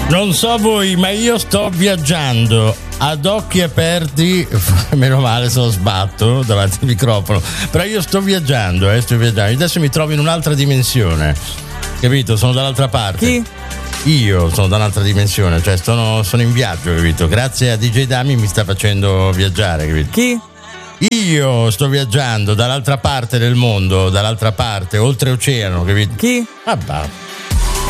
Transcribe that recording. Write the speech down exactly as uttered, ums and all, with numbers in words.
Non so voi, ma io sto viaggiando ad occhi aperti. Meno male se lo sbatto davanti al microfono. Però io sto viaggiando, eh, sto viaggiando. Adesso mi trovo in un'altra dimensione. Capito? Sono dall'altra parte. Chi? Io sono da un'altra dimensione, cioè sono, sono in viaggio, capito? Grazie a D J Dami mi sta facendo viaggiare, capito? Chi? Io sto viaggiando dall'altra parte del mondo, dall'altra parte, oltreoceano, capito? Chi? Vabbè.